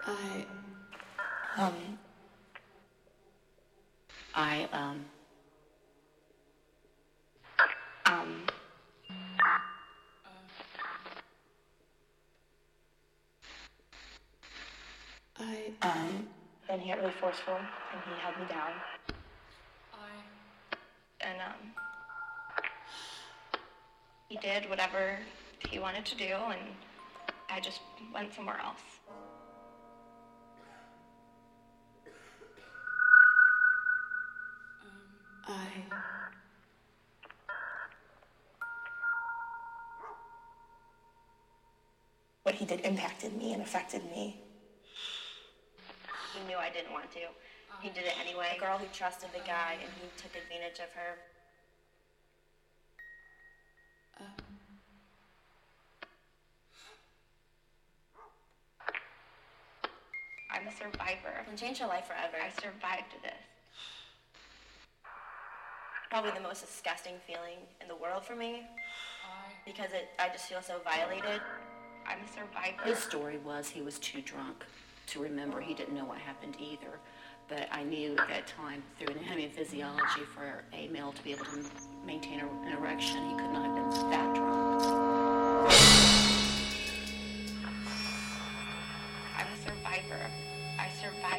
I, Um, I, and he got really forceful, and he held me down. And, he did whatever he wanted to do, and I just went somewhere else. What he did impacted me and affected me. He knew I didn't want to. He did it anyway. A girl who trusted the guy, and he took advantage of her. I'm a survivor. It changed her life forever. I survived this. Probably the most disgusting feeling in the world for me. Because I just feel so violated. I'm a survivor. his story was he was too drunk to remember. He didn't know what happened either. But I knew at that time, through anatomy and physiology, for a male to be able to maintain an erection, he could not have been that drunk. I'm a survivor. I survived